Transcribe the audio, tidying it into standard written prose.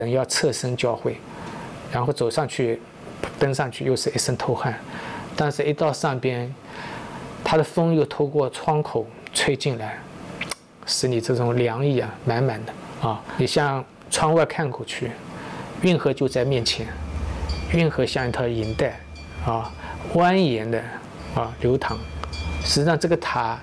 人要侧身交会，然后走上去，登上去又是一身透汗，但是一到上边，它的风又透过窗口吹进来，使你这种凉意啊满满的啊！你向窗外看过去，运河就在面前，运河像一条银带啊，蜿蜒的啊流淌。实际上，这个塔